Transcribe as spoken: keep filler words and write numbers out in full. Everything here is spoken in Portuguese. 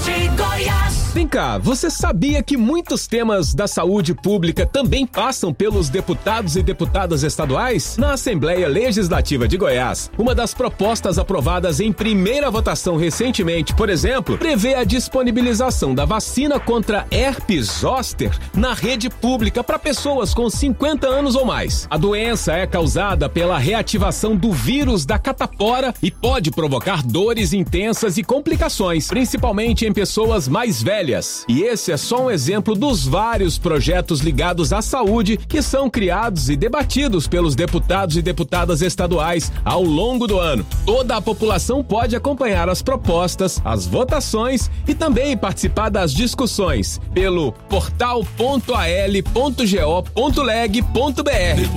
de Goiás. Vem cá, você sabia que muitos temas da saúde pública também passam pelos deputados e deputadas estaduais? Na Assembleia Legislativa de Goiás, uma das propostas aprovadas em primeira votação recentemente, por exemplo, prevê a disponibilização da vacina contra herpes zoster na rede pública para pessoas com cinquenta anos ou mais. A doença é causada pela reativação do vírus da catapora e pode provocar dores intensas e complicações, principalmente em pessoas mais velhas. E esse é só um exemplo dos vários projetos ligados à saúde que são criados e debatidos pelos deputados e deputadas estaduais ao longo do ano. Toda a população pode acompanhar as propostas, as votações e também participar das discussões pelo portal ponto a l ponto go ponto leg ponto b r.